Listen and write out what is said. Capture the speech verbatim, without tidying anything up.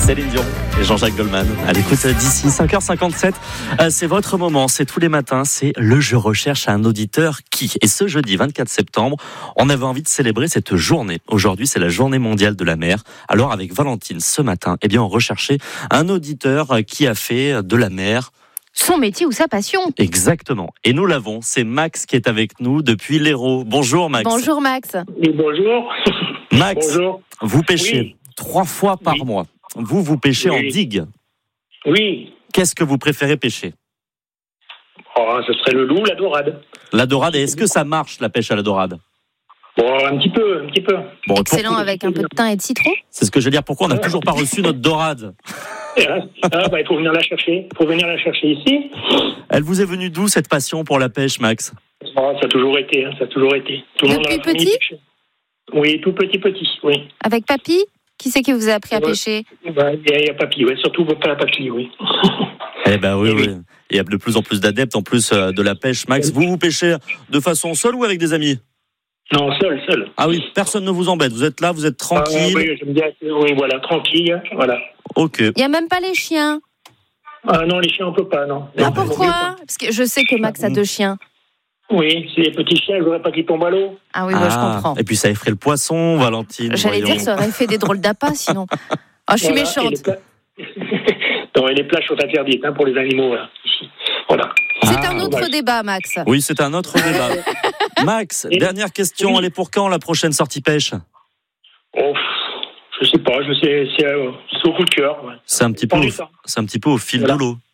Céline Dion et Jean-Jacques Goldman à l'écoute d'ici cinq heures cinquante-sept. Euh, c'est votre moment, c'est tous les matins, c'est le Je recherche un auditeur qui. Et ce jeudi vingt-quatre septembre, on avait envie de célébrer cette journée. Aujourd'hui, c'est la journée mondiale de la mer. Alors avec Valentine, ce matin, eh bien, on recherchait un auditeur qui a fait de la mer son métier ou sa passion. Exactement. Et nous l'avons, c'est Max qui est avec nous depuis l'Hérault. Bonjour Max. Bonjour Max. Oui, bonjour. Max, bonjour. Vous pêchez oui. trois fois par oui. mois. Vous, vous pêchez oui. en digue. Oui. Qu'est-ce que vous préférez pêcher ? Oh, ce serait le loup, la dorade. La dorade, et est-ce que ça marche la pêche à la dorade ? Bon, un petit peu, un petit peu. Bon, Excellent, pour... avec un peu de thym et de citron. C'est ce que je veux dire. Pourquoi on n'a toujours pas reçu notre dorade ? Ah, bah, il faut venir la chercher. Il faut venir la chercher ici. Elle vous est venue d'où cette passion pour la pêche, Max ? Oh, ça a toujours été, hein, ça a toujours été. Tout le monde Depuis dans la famille petit pêchait. Oui, tout petit, petit, oui. Avec papy ? Qui c'est qui vous a appris à Ouais. pêcher ? Bah, il y, a- il y a papy, oui, surtout pas la papy, oui. Eh ben oui, Oui. oui. Il y a de plus en plus d'adeptes en plus euh, de la pêche. Max, vous vous pêchez de façon seule ou avec des amis ? Non, seul, seul. Ah oui, personne ne vous embête. Vous êtes là, vous êtes tranquille. Ah, oui, j'aime bien. Oui, voilà, tranquille, voilà. Ok. Il n'y a même pas les chiens. Ah non, les chiens, on peut pas, non. Ah, Non, pourquoi ? Parce que je sais que Max a deux chiens. Oui, c'est les petits chiens, je voudrais pas qu'ils tombent à l'eau. Ah oui, bah, je comprends. Et puis ça effraie le poisson, Valentine. J'allais voyons. dire, ça aurait fait des drôles d'appâts sinon. Ah, je suis Voilà, méchante. et les pla- non, et les plages sont interdites hein, pour les animaux, là, ici. Voilà. C'est Ah, un autre ouais. débat, Max. Oui, c'est un autre débat. Max, Et- dernière question. Oui. Elle est pour quand la prochaine sortie pêche ? Oh, je sais pas, je sais, c'est, euh, c'est au coup de cœur. Ouais. C'est un petit peu, Pas au, du temps. c'est un petit peu au fil Voilà. de l'eau.